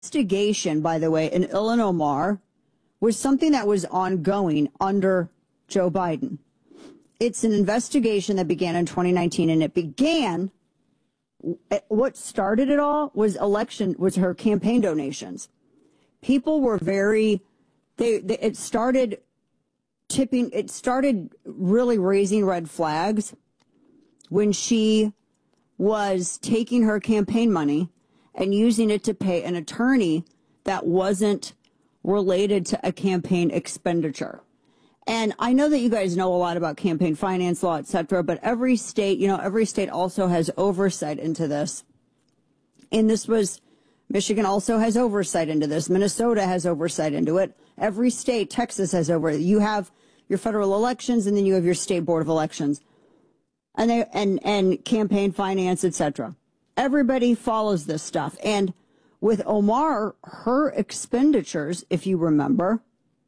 Investigation, by the way, in Ilhan Omar was something that was ongoing under Joe Biden. It's an investigation that began in 2019, and it began, what started it all was her campaign donations. People were it started really raising red flags when she was taking her campaign money and using it to pay an attorney that wasn't related to a campaign expenditure. And I know that you guys know a lot about campaign finance law, et cetera, but every state also has oversight into this. And Michigan also has oversight into this. Minnesota has oversight into it. Every state, Texas has oversight. You have your federal elections, and then you have your state board of elections, and campaign finance, et cetera. Everybody follows this stuff. And with Omar, her expenditures, if you remember,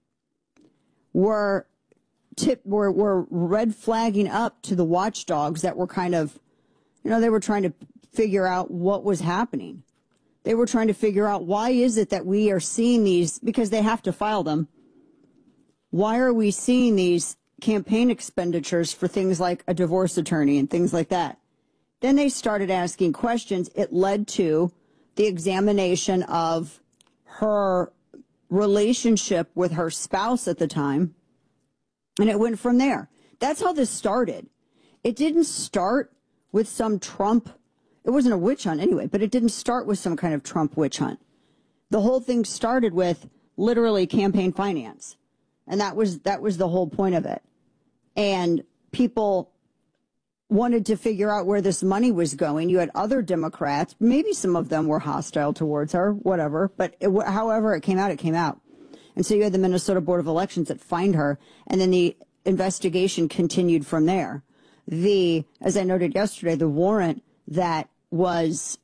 were red flagging up to the watchdogs that were kind of, they were trying to figure out what was happening. They were trying to figure out, why is it that we are seeing these, because they have to file them. Why are we seeing these campaign expenditures for things like a divorce attorney and things like that? Then they started asking questions. It led to the examination of her relationship with her spouse at the time, and it went from there. That's how this started. It didn't start with some Trump. It wasn't a witch hunt anyway, but it didn't start with some kind of Trump witch hunt. The whole thing started with literally campaign finance, and that was the whole point of it. And people wanted to figure out where this money was going. You had other Democrats, maybe some of them were hostile towards her, whatever, but however it came out, it came out. And so you had the Minnesota Board of Elections that fined her, and then the investigation continued from there. As I noted yesterday, the warrant that was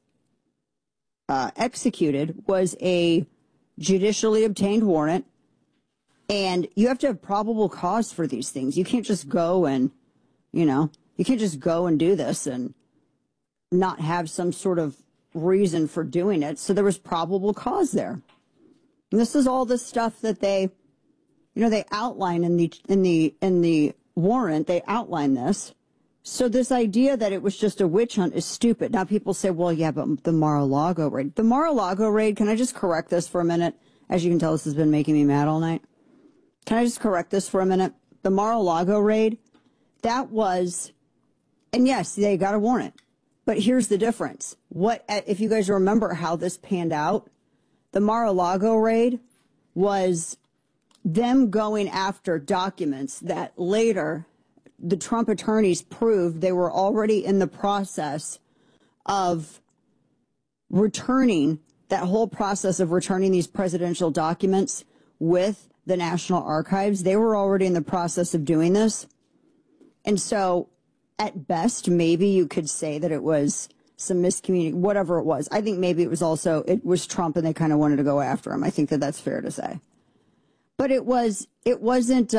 executed was a judicially obtained warrant, and you have to have probable cause for these things. You can't just go and, you can't just go and do this and not have some sort of reason for doing it. So there was probable cause there. And this is all the stuff that they outline in the warrant. They outline this. So this idea that it was just a witch hunt is stupid. Now people say, well, yeah, but the Mar-a-Lago raid. The Mar-a-Lago raid, can I just correct this for a minute? As you can tell, this has been making me mad all night. Can I just correct this for a minute? The Mar-a-Lago raid, that was, and yes, they got a warrant. But here's the difference. If you guys remember how this panned out, the Mar-a-Lago raid was them going after documents that later the Trump attorneys proved they were already in the process of returning, that whole process of returning these presidential documents with the National Archives. They were already in the process of doing this. And so at best, maybe you could say that it was some miscommunication, whatever it was. I think maybe it was Trump and they kind of wanted to go after him. I think that that's fair to say. But it wasn't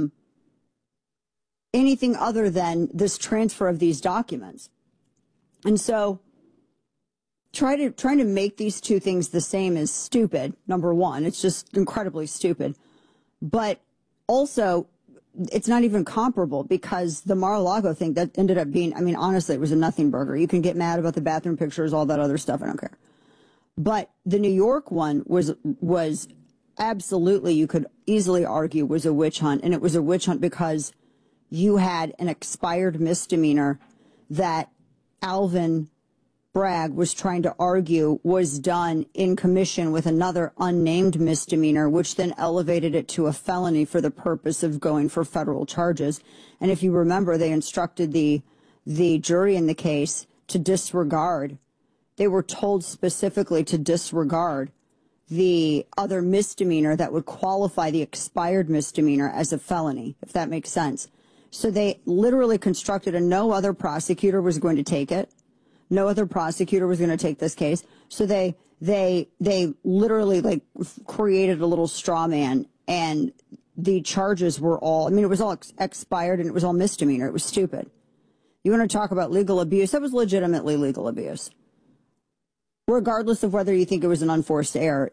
anything other than this transfer of these documents. And so trying to make these two things the same is stupid, number one. It's just incredibly stupid. But also, it's not even comparable, because the Mar-a-Lago thing that ended up being, honestly, it was a nothing burger. You can get mad about the bathroom pictures, all that other stuff. I don't care. But the New York one was absolutely, you could easily argue, was a witch hunt. And it was a witch hunt because you had an expired misdemeanor that Alvin Bragg was trying to argue was done in commission with another unnamed misdemeanor, which then elevated it to a felony for the purpose of going for federal charges. And if you remember, they instructed the jury in the case to disregard. They were told specifically to disregard the other misdemeanor that would qualify the expired misdemeanor as a felony, if that makes sense. So they literally constructed, and no other prosecutor was going to take it. No other prosecutor was going to take this case. So they literally created a little straw man, and the charges were all, it was all expired, and it was all misdemeanor. It was stupid. You want to talk about legal abuse? That was legitimately legal abuse. regardless of whether you think it was an unforced error,